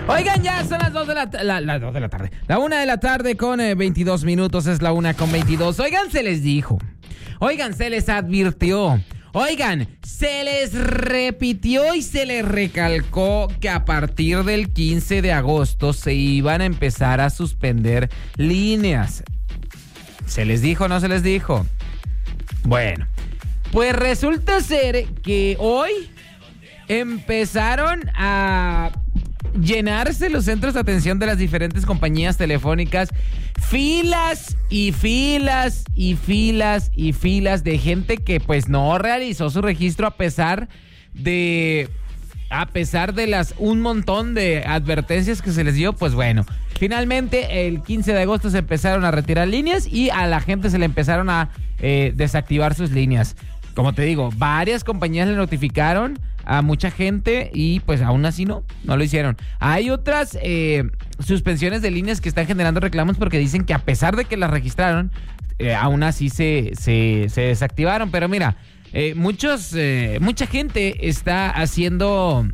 Oigan, ya son las 2 de las 2 de la tarde. La 1 de la tarde con 22 minutos, es la 1:22. Oigan, se les dijo. Oigan, se les advirtió. Oigan, se les repitió y se les recalcó que a partir del 15 de agosto se iban a empezar a suspender líneas. ¿Se les dijo o no se les dijo? Bueno, pues resulta ser que hoy empezaron a llenarse los centros de atención de las diferentes compañías telefónicas, filas y filas y filas y filas de gente que pues no realizó su registro a pesar de un montón de advertencias que se les dio. Pues bueno, finalmente el 15 de agosto se empezaron a retirar líneas y a la gente se le empezaron a desactivar sus líneas. Como te digo, varias compañías le notificaron a mucha gente y pues aún así no lo hicieron. Hay otras suspensiones de líneas que están generando reclamos porque dicen que a pesar de que las registraron, aún así se desactivaron. Pero mira, mucha gente está haciendo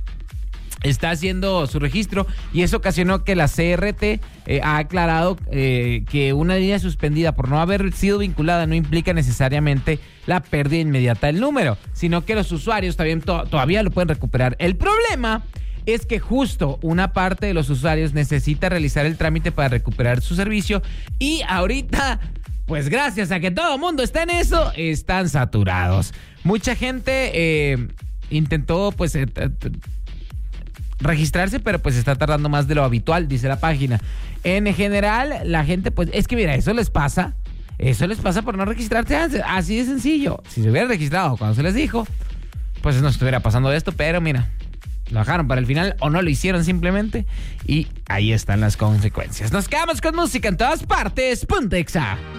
su registro y eso ocasionó que la CRT ha aclarado que una línea suspendida por no haber sido vinculada no implica necesariamente la pérdida inmediata del número, sino que los usuarios todavía lo pueden recuperar. El problema es que justo una parte de los usuarios necesita realizar el trámite para recuperar su servicio y ahorita, pues gracias a que todo el mundo está en eso, están saturados. Mucha gente intentó pues registrarse, pero pues está tardando más de lo habitual, dice la página. En general, la gente, pues, es que mira, eso les pasa por no registrarse antes, así de sencillo. Si se hubiera registrado cuando se les dijo, pues no estuviera pasando esto, pero mira, lo dejaron para el final o no lo hicieron simplemente y ahí están las consecuencias. Nos quedamos con música en todas partes. Ponte Exa.